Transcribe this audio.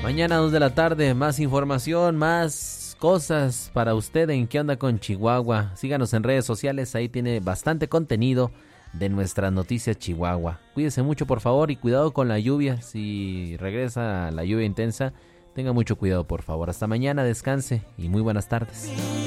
Mañana 2 de la tarde, más información, más cosas para usted en ¿Qué onda con Chihuahua? Síganos en redes sociales, ahí tiene bastante contenido de nuestras noticias Chihuahua. Cuídese mucho, por favor, y cuidado con la lluvia. Si regresa la lluvia intensa, tenga mucho cuidado, por favor. Hasta mañana, descanse y muy buenas tardes.